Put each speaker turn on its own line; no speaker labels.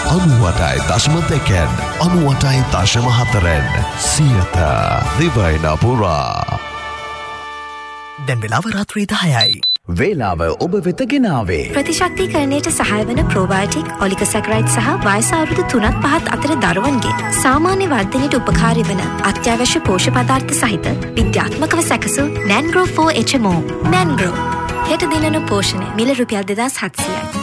98.2 98.4 සියත දිවයින පුරා. දැන් වෙලාව රාත්‍රී 10යි.
වේලාව ඔබ වෙත ගෙනාවේ
ප්‍රතිශක්තිකරණයට සහාය වන ප්‍රෝබයෝටික් ඔලිගොසැකරයිඩ් සහ වයස අවුරුදු 3-5 අතර දරුවන්ගේ සාමාන්‍ය වර්ධනයට උපකාරී වන අත්‍යවශ්‍ය පෝෂ්‍ය පදාර්ථ සහිත විද්‍යාත්මකව සැකසූ නැන්ග්‍රෝ 4 HMO. නැන්ග්‍රෝ හෙට දිනන පෝෂණය මිල රුපියල් 2700යි.